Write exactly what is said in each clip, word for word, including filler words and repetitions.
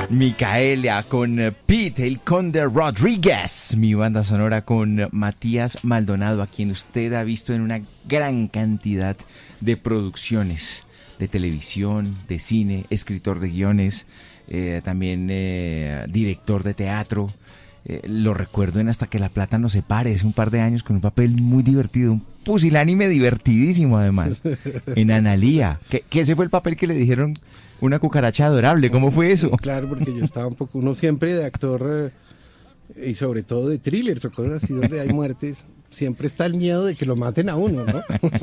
Micaela con Pete, el Conde Rodríguez. Mi banda sonora con Matías Maldonado, a quien usted ha visto en una gran cantidad de producciones de televisión, de cine, escritor de guiones, eh, también eh, director de teatro. Eh, lo recuerdo en Hasta que la plata nos separe, hace un par de años, con un papel muy divertido, un pusilánime divertidísimo además, en Analía, que, que ese fue el papel que le dijeron una cucaracha adorable. ¿Cómo fue eso? Claro, porque yo estaba un poco, uno siempre de actor, eh, y sobre todo de thrillers o cosas así donde hay muertes, siempre está el miedo de que lo maten a uno, ¿no?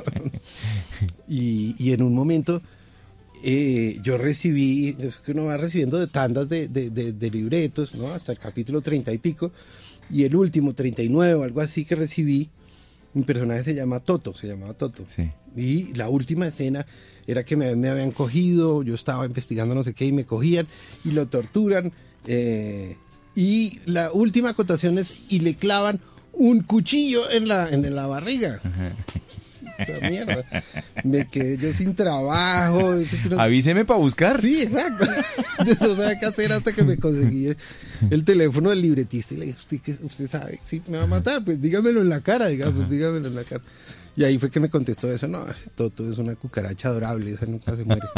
y, y en un momento eh, yo recibí, es que uno va recibiendo de tandas de, de, de, de libretos, ¿no? Hasta el capítulo treinta y pico, y el último, treinta y nueve, algo así que recibí, mi personaje se llama Toto, se llamaba Toto. Sí. Y la última escena era que me, me habían cogido, yo estaba investigando no sé qué y me cogían y lo torturan. Eh, y la última acotación es, y le clavan un cuchillo en la, en la barriga. Esa mierda. Me quedé yo sin trabajo. Avíseme para buscar. Sí, exacto. No sabía qué hacer hasta que me conseguí el, el teléfono del libretista y le dije, ¿usted, qué, usted sabe si me va a matar? Pues dígamelo en la cara, digamos, Ajá. dígamelo en la cara. Y ahí fue que me contestó eso, no, ese Toto es una cucaracha adorable, esa nunca se muere.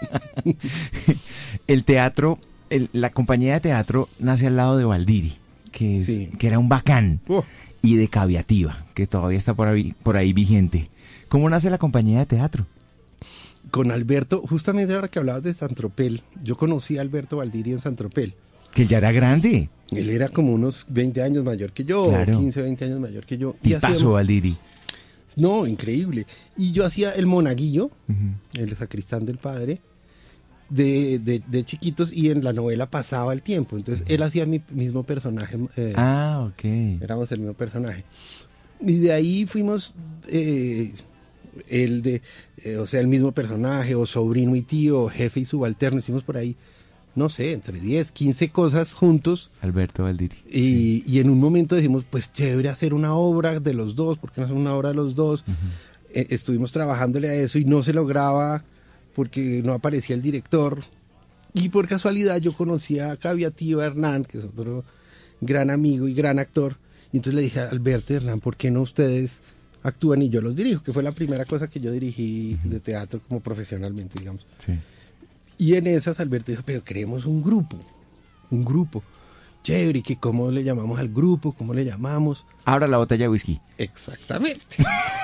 El teatro, el, la compañía de teatro nace al lado de Valdiri, que, es, sí. que era un bacán, oh. y de Caviativa, que todavía está por ahí, por ahí vigente. ¿Cómo nace la compañía de teatro? Con Alberto, justamente ahora que hablabas de Santropel, yo conocí a Alberto Valdiri en Santropel. Que él ya era grande. Él era como unos veinte años mayor que yo, claro. quince, veinte años mayor que yo. Y pasó Valdiri. No, increíble. Y yo hacía el monaguillo, uh-huh. el sacristán del padre, de, de, de chiquitos, y en la novela pasaba el tiempo. Entonces, uh-huh. él hacía mi mismo personaje. Eh, ah, ok. Éramos el mismo personaje. Y de ahí fuimos, eh, el de, eh, o sea, el mismo personaje, o sobrino y tío, o jefe y subalterno, hicimos por ahí, no sé, entre diez, quince cosas juntos. Alberto Valdiri. Y, sí. y en un momento dijimos, pues chévere hacer una obra de los dos, porque no hacer una obra de los dos. Uh-huh. Eh, estuvimos trabajándole a eso y no se lograba porque no aparecía el director. Y por casualidad yo conocí a Caviativa Hernán, que es otro gran amigo y gran actor. Y entonces le dije a Alberto y Hernán, ¿por qué no ustedes actúan y yo los dirijo? Que fue la primera cosa que yo dirigí uh-huh. de teatro como profesionalmente, digamos. Sí. Y en esas Alberto dijo, pero queremos un grupo, un grupo. Chévere, que ¿cómo le llamamos al grupo? ¿Cómo le llamamos? Abra la botella de whisky. Exactamente.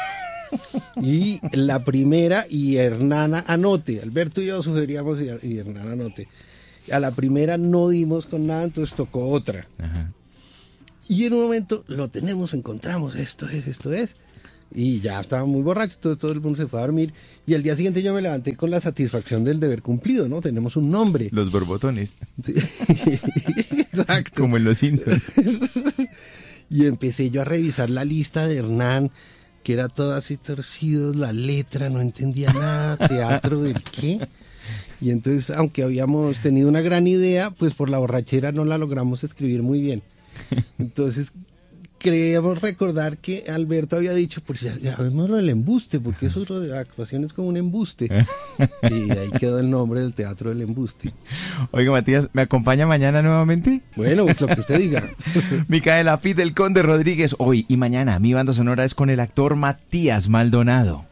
Y la primera, y Hernán anote, Alberto y yo sugeríamos y, y Hernán anote. A la primera no dimos con nada, entonces tocó otra. Ajá. Y en un momento lo tenemos, encontramos, esto es, esto es. Y ya estaba muy borracho, todo, todo el mundo se fue a dormir. Y al día siguiente yo me levanté con la satisfacción del deber cumplido, ¿no? Tenemos un nombre. Los borbotones. Sí. Exacto. Como en Los Simpsons. Y empecé yo a revisar la lista de Hernán, que era todo así torcido, la letra, no entendía nada, teatro del qué. Y entonces, aunque habíamos tenido una gran idea, pues por la borrachera no la logramos escribir muy bien. Entonces creíamos recordar que Alberto había dicho, pues ya, ya vemos el embuste, porque eso de la actuación es como un embuste. Y ahí quedó el nombre del teatro del embuste. Oiga, Matías, ¿me acompaña mañana nuevamente? Bueno, pues lo que usted diga. Micaela Pete, el Conde Rodríguez, hoy y mañana. Mi banda sonora es con el actor Matías Maldonado.